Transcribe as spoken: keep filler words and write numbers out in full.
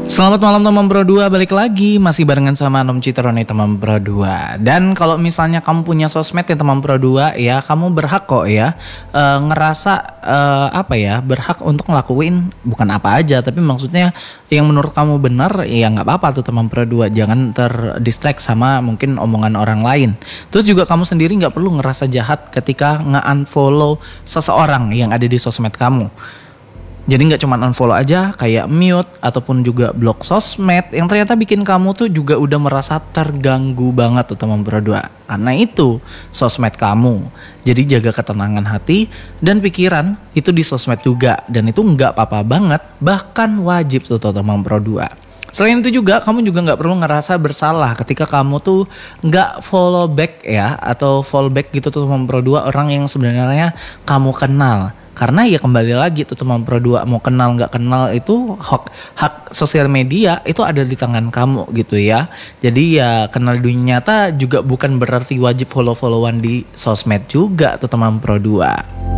Selamat malam teman Pro dua, balik lagi masih barengan sama Nom Citroni teman Pro dua. Dan kalau misalnya kamu punya sosmed ya teman Pro dua ya, kamu berhak kok ya e, ngerasa e, apa ya, berhak untuk ngelakuin bukan apa aja, tapi maksudnya yang menurut kamu benar ya nggak apa-apa tuh teman Pro dua. Jangan terdistract sama mungkin omongan orang lain. Terus juga kamu sendiri nggak perlu ngerasa jahat ketika nge-unfollow seseorang yang ada di sosmed kamu. Jadi gak cuma unfollow aja, kayak mute ataupun juga blok sosmed yang ternyata bikin kamu tuh juga udah merasa terganggu banget tuh teman Pro dua. Karena itu sosmed kamu. Jadi jaga ketenangan hati dan pikiran itu di sosmed juga. Dan itu gak apa-apa banget, bahkan wajib tuh teman Pro dua. Selain itu juga kamu juga gak perlu ngerasa bersalah ketika kamu tuh gak follow back ya, atau follow back gitu tuh teman Pro dua orang yang sebenarnya kamu kenal. Karena ya kembali lagi tuh teman Pro dua, mau kenal gak kenal itu hak, hak sosial media itu ada di tangan kamu gitu ya. Jadi ya kenal dunia nyata juga bukan berarti wajib follow-followan di sosmed juga tuh teman Pro dua.